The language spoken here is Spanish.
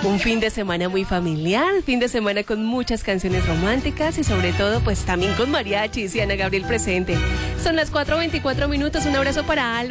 Un fin de semana muy familiar, fin de semana con muchas canciones románticas y sobre todo pues también con mariachis y Ana Gabriel presente. Son las 4:24 minutos, un abrazo para Alba.